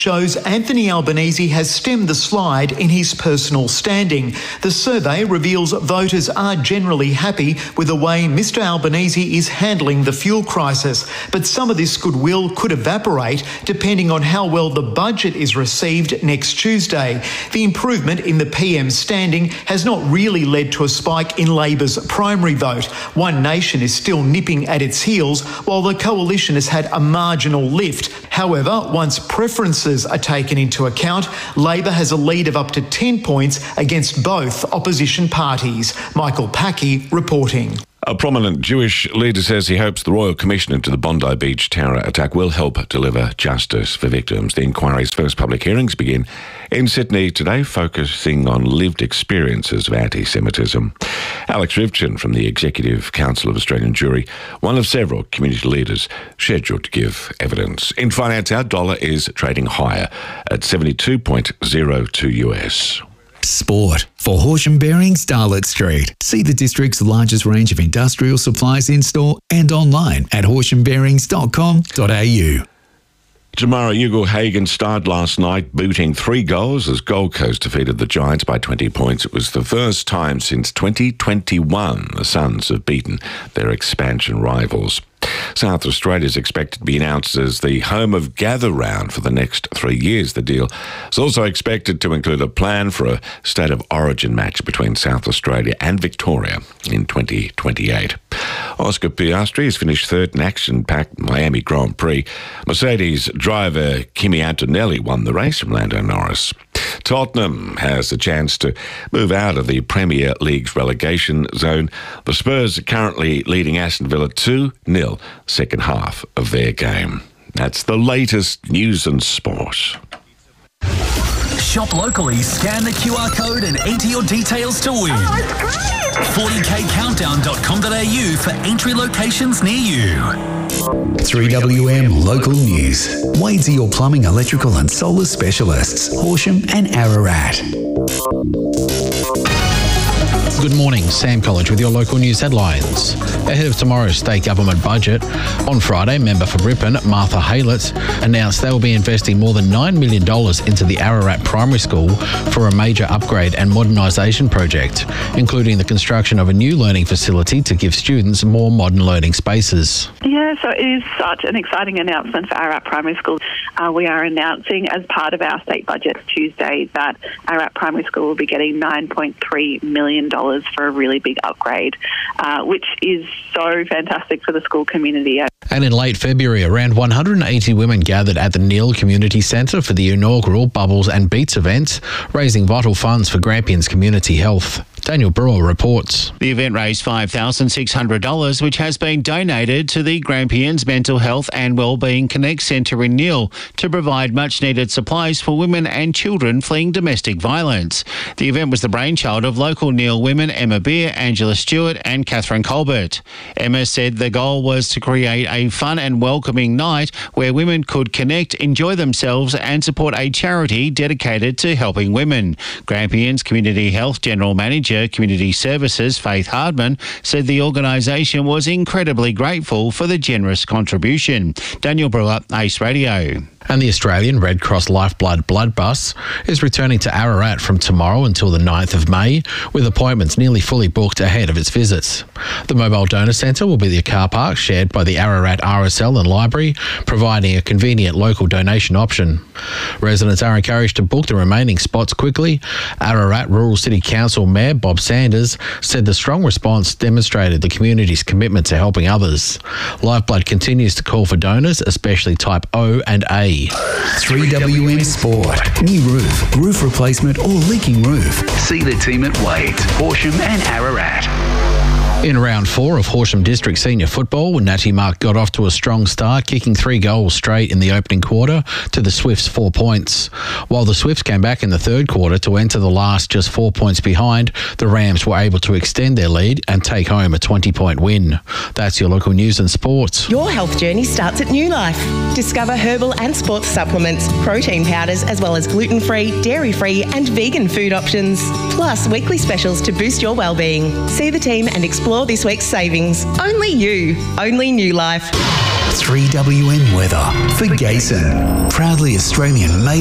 shows Anthony Albanese has stemmed the slide in his personal standing. The survey reveals voters are generally happy with the way Mr Albanese is handling the fuel crisis, but some of this goodwill could evaporate depending on how well the budget is received next Tuesday. The improvement in the PM's standing has not really led to a spike in Labor's primary vote. One Nation is still nipping at its heels, while the coalition has had a marginal lift. However, once preferences are taken into account, Labor has a lead of up to 10 points against both opposition parties. Michael Packey reporting. A prominent Jewish leader says he hopes the Royal Commission into the Bondi Beach terror attack will help deliver justice for victims. The inquiry's first public hearings begin in Sydney today, focusing on lived experiences of anti-Semitism. Alex Rivchin from the Executive Council of Australian Jewry, one of several community leaders scheduled to give evidence. In finance, our dollar is trading higher at 72.02 US. Sport for Horsham Bearings, Darlot Street. See the district's largest range of industrial supplies in store and online at horshambearings.com.au. Tomorrow, Hugo Hagan starred last night, booting 3 goals as Gold Coast defeated the Giants by 20 points. It was the first time since 2021 the Suns have beaten their expansion rivals. South Australia is expected to be announced as the home of Gather Round for the next 3 years. The deal is also expected to include a plan for a State of Origin match between South Australia and Victoria in 2028. Oscar Piastri has finished third in action-packed Miami Grand Prix. Mercedes driver Kimi Antonelli won the race from Lando Norris. Tottenham has a chance to move out of the Premier League's relegation zone. The Spurs are currently leading Aston Villa 2-0 second half of their game. That's the latest news and sport. Shop locally, scan the QR code and enter your details to win. Oh, it's great! 40kcountdown.com.au for entry locations near you. 3WM Local News. Wadesy Your Plumbing, Electrical and Solar Specialists, Horsham and Ararat. Good morning, Sam College with your local news headlines. Ahead of tomorrow's state government budget, on Friday, member for Ripon, Martha Haylett, announced they will be investing more than $9 million into the Ararat Primary School for a major upgrade and modernisation project, including the construction of a new learning facility to give students more modern learning spaces. Yeah, so it is such an exciting announcement for Ararat Primary School. We are announcing as part of our state budget Tuesday that Ararat Primary School will be getting $9.3 million for a really big upgrade, which is so fantastic for the school community. And in late February, around 180 women gathered at the Neil Community Centre for the inaugural Bubbles and Beats event, raising vital funds for Grampians community health. Daniel Brewer reports. The event raised $5,600, which has been donated to the Grampians Mental Health and Wellbeing Connect Centre in Neil to provide much-needed supplies for women and children fleeing domestic violence. The event was the brainchild of local Neil women Emma Beer, Angela Stewart and Catherine Colbert. Emma said the goal was to create a fun and welcoming night where women could connect, enjoy themselves and support a charity dedicated to helping women. Grampians Community Health General Manager Community Services, Faith Hardman, said the organisation was incredibly grateful for the generous contribution. Daniel Brewer, Ace Radio. And the Australian Red Cross Lifeblood Blood Bus is returning to Ararat from tomorrow until the 9th of May, with appointments nearly fully booked ahead of its visits. The Mobile Donor Centre will be the car park shared by the Ararat RSL and Library, providing a convenient local donation option. Residents are encouraged to book the remaining spots quickly. Ararat Rural City Council Mayor Bob Sanders said the strong response demonstrated the community's commitment to helping others. Lifeblood continues to call for donors, especially type O and A. 3WM Sport. New roof replacement or leaking roof. See the team at Wades, Horsham and Ararat. In round 4 of Horsham District Senior Football, Natty Mark got off to a strong start, kicking 3 goals straight in the opening quarter to the Swifts 4 points. While the Swifts came back in the third quarter to enter the last just 4 points behind, the Rams were able to extend their lead and take home a 20-point win. That's your local news and sports. Your health journey starts at New Life. Discover herbal and sports supplements, protein powders, as well as gluten-free, dairy-free and vegan food options. Plus, weekly specials to boost your well-being. See the team and explore this week's savings. Only you. Only New Life. 3WN weather for Gayson. Proudly Australian made